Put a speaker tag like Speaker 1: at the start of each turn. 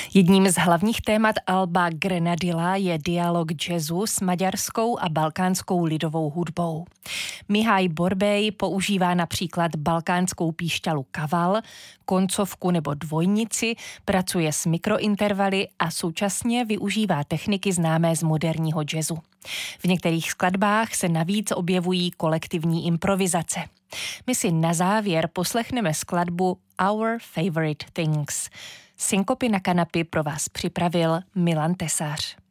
Speaker 1: Jedním z hlavních témat alba Grenadilla je dialog jazzu s maďarskou a balkánskou lidovou hudbou. Mihaj Borbély používá například balkánskou píšťalu kaval, koncovku nebo dvojnici, pracuje s mikrointervaly a současně využívá techniky známé z moderního jazzu. V některých skladbách se navíc objevují kolektivní improvizace. My si na závěr poslechneme skladbu Our Favorite Things. Synkopy na kanapy pro vás připravil Milan Tesař.